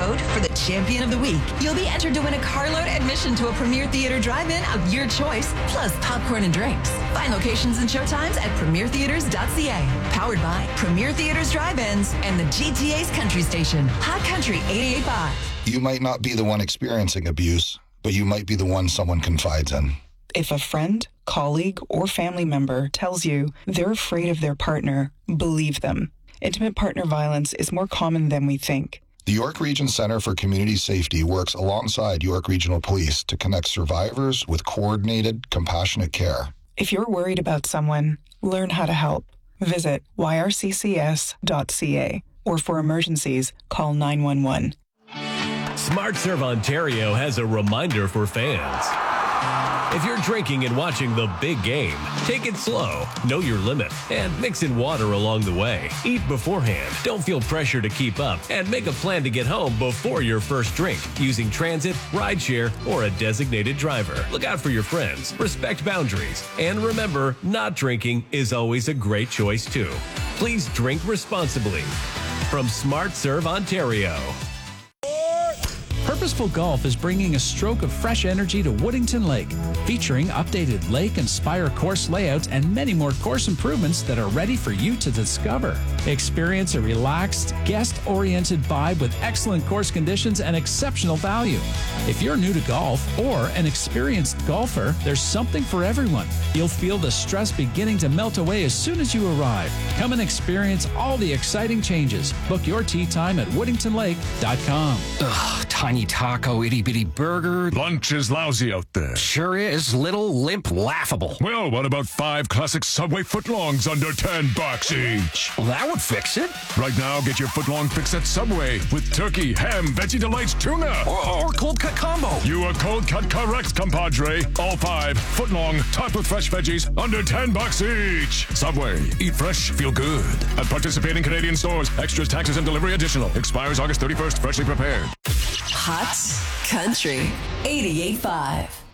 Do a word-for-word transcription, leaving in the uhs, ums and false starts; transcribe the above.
vote for the champion of the week, you'll be entered to win a carload admission to a Premier Theater drive-in of your choice, plus popcorn and drinks. Find locations and showtimes at premier theaters dot c a. Powered by Premier Theaters Drive-Ins and the G T A's Country Station, Hot Country eighty-eight point five. You might not be the one experiencing abuse, but you might be the one someone confides in. If a friend, colleague, or family member tells you they're afraid of their partner, believe them. Intimate partner violence is more common than we think. The York Region Center for Community Safety works alongside York Regional Police to connect survivors with coordinated, compassionate care. If you're worried about someone, learn how to help. Visit y r c c s dot c a or for emergencies, call nine one one. SmartServe Ontario has a reminder for fans. If you're drinking and watching the big game, take it slow, know your limit, and mix in water along the way. Eat beforehand, don't feel pressure to keep up, and make a plan to get home before your first drink using transit, rideshare, or a designated driver. Look out for your friends, respect boundaries, and remember, not drinking is always a great choice too. Please drink responsibly. From SmartServe Ontario. Purposeful Golf is bringing a stroke of fresh energy to Woodington Lake, featuring updated lake and spire course layouts and many more course improvements that are ready for you to discover. Experience a relaxed, guest-oriented vibe with excellent course conditions and exceptional value. If you're new to golf or an experienced golfer, there's something for everyone. You'll feel the stress beginning to melt away as soon as you arrive. Come and experience all the exciting changes. Book your tee time at woodington lake dot com. Ugh, tiny taco, itty bitty burger. Lunch is lousy out there. Sure is. Little, limp, laughable. Well, what about five classic Subway footlongs under ten bucks each? Well, that would fix it. Right now, get your footlong fix at Subway with turkey, ham, veggie delights, tuna. Or, or cold cut combo. You are cold cut correct, compadre. All five footlong, topped with fresh veggies, under ten bucks each. Subway. Eat fresh, feel good. At participating Canadian stores. Extras, taxes, and delivery additional. Expires August thirty-first. Freshly prepared. Hot Country eighty-eight point five.